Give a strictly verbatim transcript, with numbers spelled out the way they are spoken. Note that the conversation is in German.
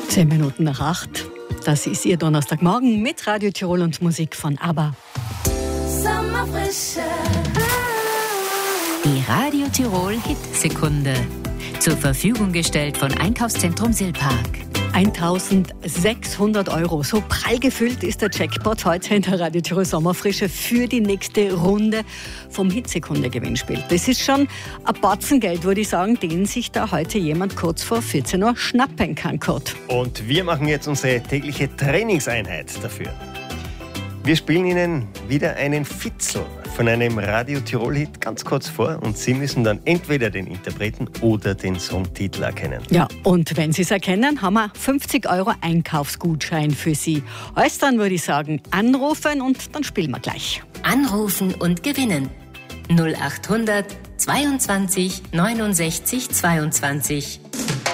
Zehn Minuten nach acht. Das ist Ihr Donnerstagmorgen mit Radio Tirol und Musik von ABBA. Sommerfrische. Die Radio Tirol Hitsekunde. Zur Verfügung gestellt von Einkaufszentrum Silpark. eintausendsechshundert Euro. So prall gefüllt ist der Jackpot heute in der Radio Tirol Sommerfrische für die nächste Runde vom Hitsekunde-Gewinnspiel. Das ist schon ein Batzengeld, würde ich sagen, den sich da heute jemand kurz vor vierzehn Uhr schnappen kann, Kurt. Und wir machen jetzt unsere tägliche Trainingseinheit dafür. Wir spielen Ihnen wieder einen Fitzel von einem Radio Tirol-Hit ganz kurz vor und Sie müssen dann entweder den Interpreten oder den Songtitel erkennen. Ja, und wenn Sie es erkennen, haben wir fünfzig Euro Einkaufsgutschein für Sie. Alles dann würde ich sagen, anrufen und dann spielen wir gleich. Anrufen und gewinnen. null acht hundert zweiundzwanzig neunundsechzig zweiundzwanzig.